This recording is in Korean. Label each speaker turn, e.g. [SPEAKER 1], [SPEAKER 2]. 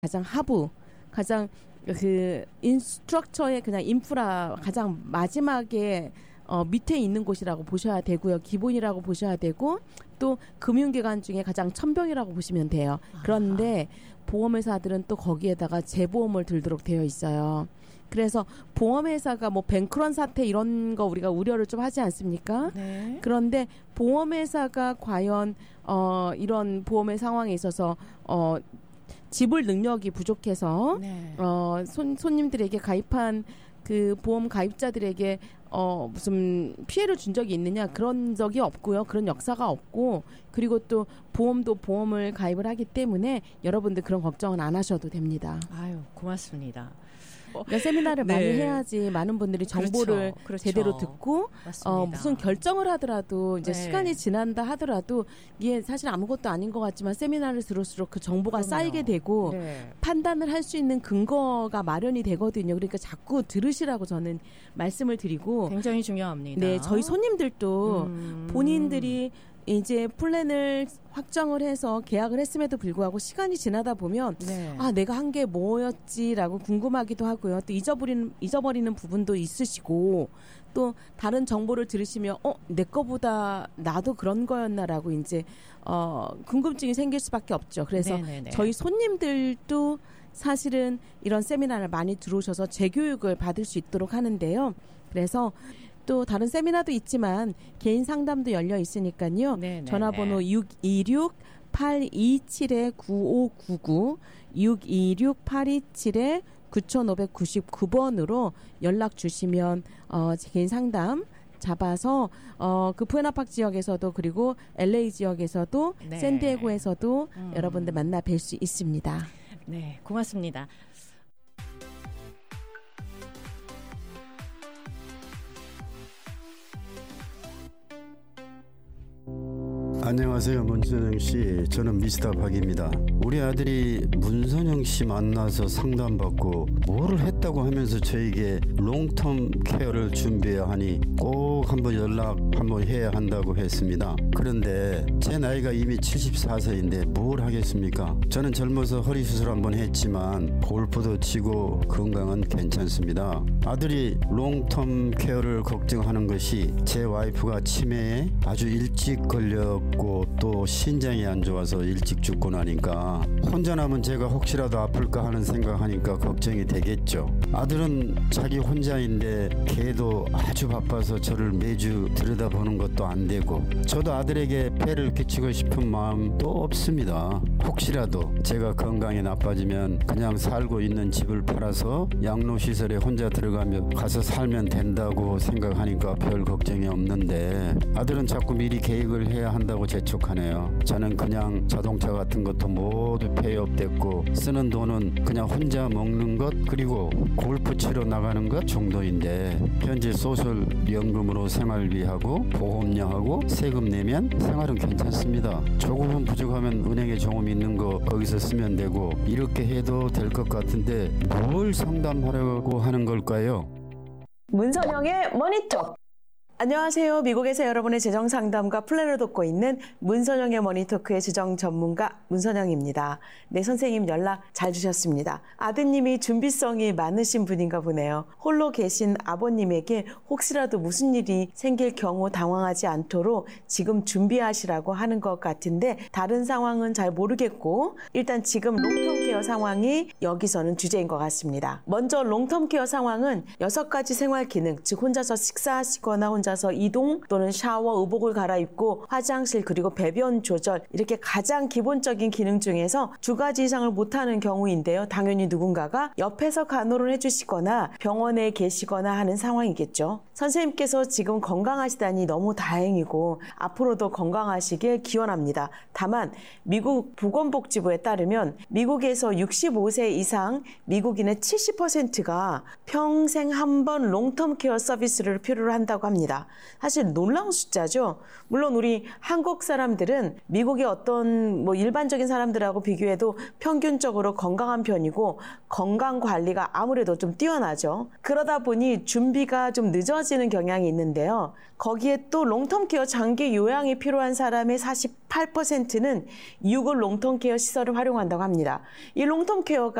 [SPEAKER 1] 가장 하부, 가장 그 인스트럭처의 그냥 인프라 가장 마지막에 밑에 있는 곳이라고 보셔야 되고요. 기본이라고 보셔야 되고 또 금융기관 중에 가장 천병이라고 보시면 돼요. 그런데 보험회사들은 또 거기에다가 재보험을 들도록 되어 있어요. 그래서 보험회사가 뭐 뱅크런 사태 이런 거 우리가 우려를 좀 하지 않습니까?
[SPEAKER 2] 네.
[SPEAKER 1] 그런데 보험회사가 과연 이런 보험의 상황에 있어서 지불 능력이 부족해서
[SPEAKER 2] 네.
[SPEAKER 1] 손님들에게 가입한 그 보험 가입자들에게 무슨 피해를 준 적이 있느냐 그런 적이 없고요. 그런 역사가 없고 그리고 또 보험도 보험을 가입을 하기 때문에 여러분들 그런 걱정은 안 하셔도 됩니다.
[SPEAKER 2] 아유, 고맙습니다.
[SPEAKER 1] 그러니까 세미나를
[SPEAKER 2] 네.
[SPEAKER 1] 많이 해야지 많은 분들이 정보를
[SPEAKER 2] 그렇죠.
[SPEAKER 1] 제대로 듣고 무슨 결정을 하더라도 이제
[SPEAKER 2] 네.
[SPEAKER 1] 시간이 지난다 하더라도 이게 사실 아무것도 아닌 것 같지만 세미나를 들을수록 그 정보가
[SPEAKER 2] 그럼요.
[SPEAKER 1] 쌓이게 되고
[SPEAKER 2] 네.
[SPEAKER 1] 판단을 할 수 있는 근거가 마련이 되거든요. 그러니까 자꾸 들으시라고 저는 말씀을 드리고
[SPEAKER 2] 굉장히 중요합니다.
[SPEAKER 1] 네, 저희 손님들도 본인들이 이제 플랜을 확정을 해서 계약을 했음에도 불구하고 시간이 지나다 보면
[SPEAKER 2] 네.
[SPEAKER 1] 아 내가 한 게 뭐였지라고 궁금하기도 하고요. 또 잊어버리는 부분도 있으시고 또 다른 정보를 들으시면 내 거보다 나도 그런 거였나라고 이제 궁금증이 생길 수밖에 없죠. 그래서
[SPEAKER 2] 네네네.
[SPEAKER 1] 저희 손님들도 사실은 이런 세미나를 많이 들어오셔서 재교육을 받을 수 있도록 하는데요. 그래서 또 다른 세미나도 있지만 개인 상담도 열려 있으니까요.
[SPEAKER 2] 네네네.
[SPEAKER 1] 전화번호 626-827-9599 626-827-9599번으로 연락 주시면 개인 상담 잡아서 그 푸에나팍 지역에서도 그리고 LA 지역에서도
[SPEAKER 2] 네.
[SPEAKER 1] 샌디에고에서도 여러분들 만나 뵐 수 있습니다.
[SPEAKER 2] 네, 고맙습니다.
[SPEAKER 3] 안녕하세요, 문선영 씨. 저는 미스터 박입니다. 우리 아들이 문선영 씨 만나서 상담받고 뭐를 했다고 하면서 저에게 롱텀 케어를 준비해야 하니 꼭 한번 연락 한번 해야 한다고 했습니다. 그런데 제 나이가 이미 74세인데 뭘 하겠습니까? 저는 젊어서 허리 수술 한번 했지만 골프도 치고 건강은 괜찮습니다. 아들이 롱텀 케어를 걱정하는 것이 제 와이프가 치매에 아주 일찍 걸렸고 또 신장이 안 좋아서 일찍 죽고 나니까 혼자 남은 제가 혹시라도 아플까 하는 생각하니까 걱정이 되겠죠. 아들은 자기 혼자인데 걔도 아주 바빠서 저를 매주 들여다보는 것도 안 되고 저도 아들에게 폐를 끼치고 싶은 마음도 없습니다. 혹시라도 제가 건강이 나빠지면 그냥 살고 있는 집을 팔아서 양로시설에 혼자 들어가며 가서 살면 된다고 생각하니까 별 걱정이 없는데 아들은 자꾸 미리 계획을 해야 한다고 재촉하네요. 저는 그냥 자동차 같은 것도 모두 폐업됐고 쓰는 돈은 그냥 혼자 먹는 것 그리고 골프 치러 나가는 것 정도인데 현재 소셜연금으로 생활비하고 보험료하고 세금 내면 생활은 괜찮습니다. 조금은 부족하면 은행에 조금 있는 거 거기서 쓰면 되고 이렇게 해도 될 것 같은데 뭘 상담하려고 하는 걸까요?
[SPEAKER 1] 문선영의 머니톡. 안녕하세요. 미국에서 여러분의 재정 상담과 플랜을 돕고 있는 문선영의 머니토크의 재정 전문가 문선영입니다. 네, 선생님 연락 잘 주셨습니다. 아드님이 준비성이 많으신 분인가 보네요. 홀로 계신 아버님에게 혹시라도 무슨 일이 생길 경우 당황하지 않도록 지금 준비하시라고 하는 것 같은데 다른 상황은 잘 모르겠고 일단 지금 롱텀 케어 상황이 여기서는 주제인 것 같습니다. 먼저 롱텀 케어 상황은 6가지 생활 기능, 즉 혼자서 식사하시거나 혼자서 이동 또는 샤워, 의복을 갈아입고 화장실 그리고 배변 조절 이렇게 가장 기본적인 기능 중에서 2가지 이상을 못하는 경우인데요. 당연히 누군가가 옆에서 간호를 해주시거나 병원에 계시거나 하는 상황이겠죠. 선생님께서 지금 건강하시다니 너무 다행이고 앞으로도 건강하시길 기원합니다. 다만 미국 보건복지부에 따르면 미국에서 65세 이상 미국인의 70%가 평생 한 번 롱텀 케어 서비스를 필요로 한다고 합니다. 사실 놀라운 숫자죠. 물론 우리 한국 사람들은 미국의 어떤 일반적인 사람들하고 비교해도 평균적으로 건강한 편이고 건강 관리가 아무래도 좀 뛰어나죠. 그러다 보니 준비가 좀 늦어진 길어지는 경향이 있는데요. 거기에 또 롱텀 케어 장기 요양이 필요한 사람의 48%는 6월 롱텀 케어 시설을 활용한다고 합니다. 이 롱텀 케어가